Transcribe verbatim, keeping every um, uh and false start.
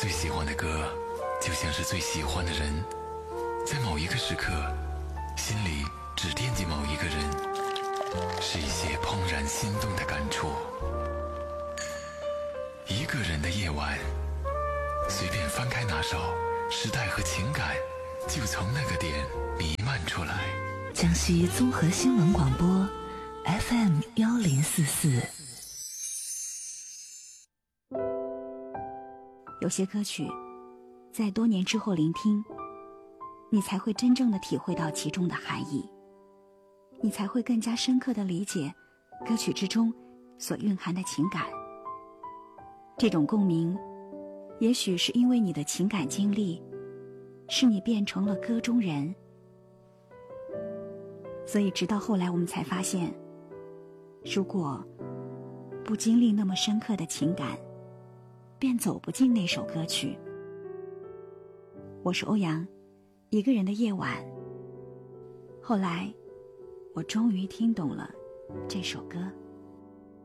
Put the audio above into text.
最喜欢的歌就像是最喜欢的人，在某一个时刻心里只惦记某一个人，是一些怦然心动的感触。一个人的夜晚，随便翻开哪首，时代和情感就从那个点弥漫出来。 江西综合新闻广播 F M 一零四四。 有些歌曲在多年之后聆听，你才会真正的体会到其中的含义，你才会更加深刻的理解歌曲之中所蕴含的情感。这种共鸣也许是因为你的情感经历使你变成了歌中人，所以直到后来我们才发现，如果不经历那么深刻的情感，便走不进那首歌曲。我是欧阳，一个人的夜晚。后来我终于听懂了这首歌。